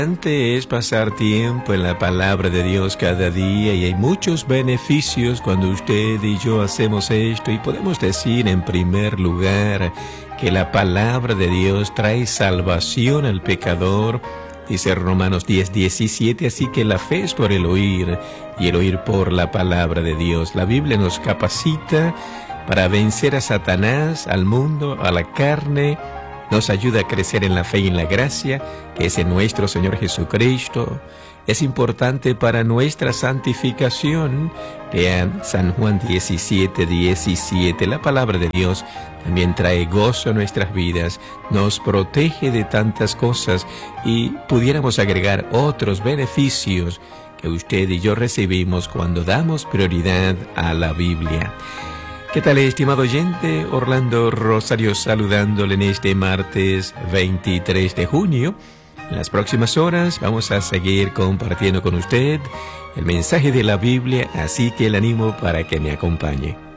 Es pasar tiempo en la palabra de Dios cada día y hay muchos beneficios cuando usted y yo hacemos esto, y podemos decir en primer lugar que la palabra de Dios trae salvación al pecador. Dice Romanos 10:17, así que la fe es por el oír y el oír por la palabra de Dios. La Biblia nos capacita para vencer a Satanás, al mundo, a la carne. Nos ayuda a crecer en la fe y en la gracia, que es en nuestro Señor Jesucristo. Es importante para nuestra santificación. Vean San Juan 17:17. La palabra de Dios también trae gozo a nuestras vidas, nos protege de tantas cosas, y pudiéramos agregar otros beneficios que usted y yo recibimos cuando damos prioridad a la Biblia. ¿Qué tal, estimado oyente? Orlando Rosario saludándole en este martes 23 de junio. En las próximas horas vamos a seguir compartiendo con usted el mensaje de la Biblia, así que le animo para que me acompañe.